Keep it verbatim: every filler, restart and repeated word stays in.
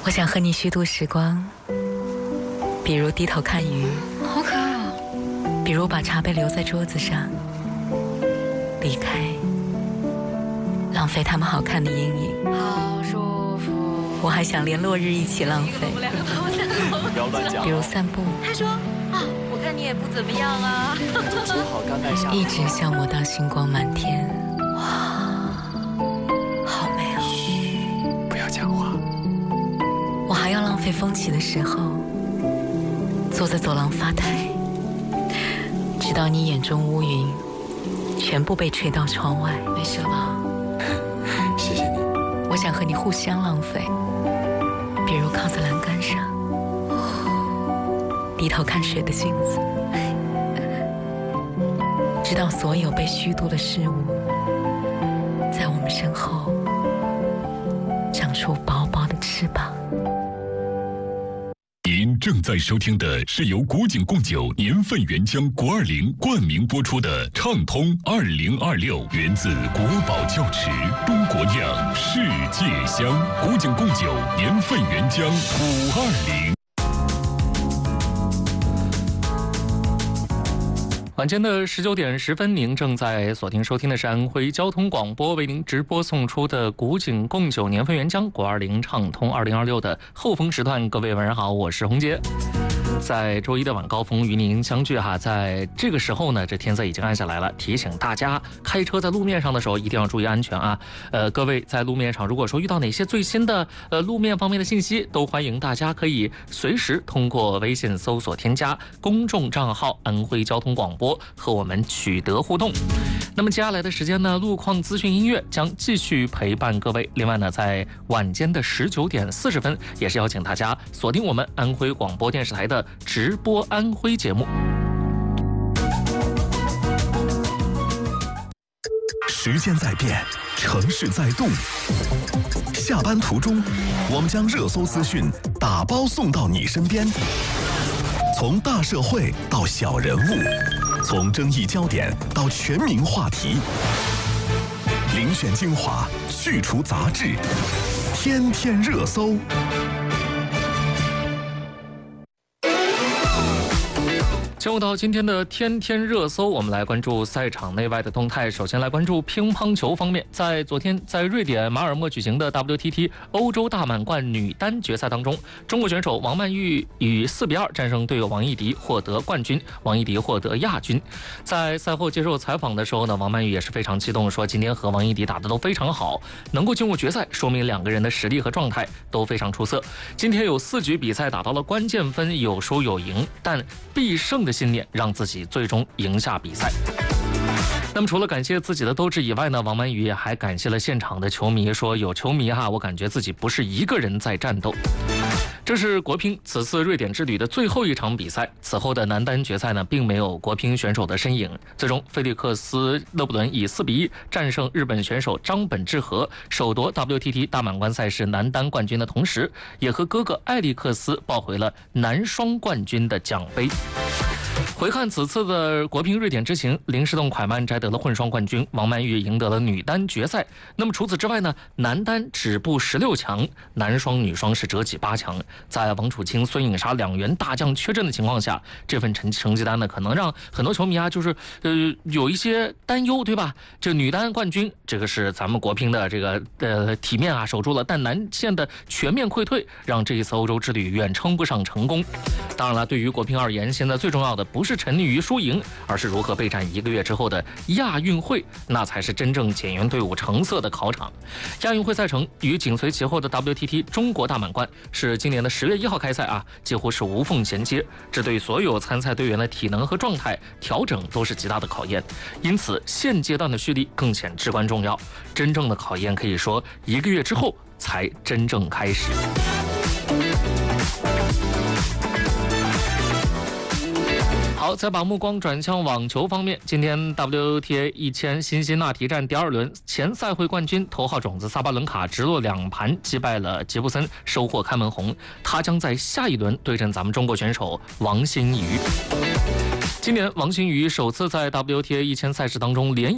我想和你虚度时光，比如低头看鱼， 好可爱哦。 比如把茶杯留在桌子上，离开，浪费他们好看的阴影。 好舒服。 我还想连落日一起浪费， 不要乱讲。 比如散步。 他说啊，我看你也不怎么样啊。 正好刚带下。 一直消磨到星光满天。哇，好美哦。 嘘，不要讲话。 我还要浪费风起的时候，坐在走廊发呆，直到你眼中乌云全部被吹到窗外。没事了吧？ 谢谢你。 我想和你互相浪费，比如靠在栏杆上，低头看水的镜子，直到所有被虚度的事物在我们身后长出薄薄的翅膀。 您正在收听的是由古井贡酒年份原浆国二零冠名播出的畅通二零二六，源自国宝窖池，中国酿，世界香。古井贡酒年份原浆五二零。 晚间的十九点十分，您正在锁定收听的是安徽交通广播为您直播送出的古井贡酒年份原浆国二零畅通二零二六的后风时段。各位晚上好，我是洪杰。在周一的晚高峰与您相聚哈，在这个时候呢，这天色已经暗下来了，提醒大家开车在路面上的时候一定要注意安全啊。呃，各位在路面上如果说遇到哪些最新的呃路面方面的信息，都欢迎大家可以随时通过微信搜索添加公众账号安徽交通广播和我们取得互动。那么接下来的时间呢，路况资讯音乐将继续陪伴各位。另外呢，在晚间的十九点四十分，也是邀请大家锁定我们安徽广播电视台的直播安徽节目。 时间在变，城市在动。下班途中，我们将热搜资讯打包送到你身边。从大社会到小人物，从争议焦点到全民话题，遴选精华，去除杂质，天天热搜。 进入到今天的天天热搜，我们来关注赛场内外的动态。首先来关注乒乓球方面，在昨天在瑞典马尔默举行的 W T T 欧洲大满贯女单决赛当中，中国选手王曼玉以四比二战胜队友王艺迪，获得冠军，王艺迪获得亚军。在赛后接受采访的时候呢，王曼玉也是非常激动，说今天和王艺迪打得都非常好，能够进入决赛，说明两个人的实力和状态都非常出色。今天有四局比赛打到了关键分，有输有赢，但必胜的信念让自己最终赢下比赛。那么除了感谢自己的斗志以外呢，王曼玉也还感谢了现场的球迷，说有球迷哈，我感觉自己不是一个人在战斗。这是国乒此次瑞典之旅的最后一场比赛，此后的男单决赛呢，并没有国乒选手的身影。最终，菲利克斯·勒布伦以四比一战胜日本选手张本智和，首夺 W T T 大满贯赛事男单冠军的同时，也和哥哥艾利克斯抱回了男双冠军的奖杯。回看此次的国乒瑞典之行，林诗栋、蒯曼摘得了混双冠军，王曼玉赢得了女单决赛。那么除此之外呢，男单止步十六强，男双、女双是折戟八强。在王楚钦、孙颖莎两员大将缺阵的情况下，这份成成绩单呢，可能让很多球迷啊，就是呃有一些担忧，对吧？这女单冠军，这个是咱们国乒的这个呃体面啊守住了，但男线的全面溃退，让这一次欧洲之旅远称不上成功。当然了，对于国乒而言，现在最重要的不是沉溺于输赢，而是如何备战一个月之后的亚运会，那才是真正检验队伍成色的考场。亚运会赛程与紧随其后的 W T T 中国大满贯是今年的十月一号开赛啊，几乎是无缝衔接，这对所有参赛队员的体能和状态调整都是极大的考验。因此，现阶段的蓄力更显至关重要。真正的考验可以说一个月之后才真正开始。好，再把目光转向网球方面，今天 W T A 一千辛辛那提站第二轮，前赛会冠军头号种子萨巴伦卡直落两盘击败了吉布森，收获开门红。他将在下一轮对阵咱们中国选手王欣瑜。今年王欣瑜首次在 W T A 一千赛事当中连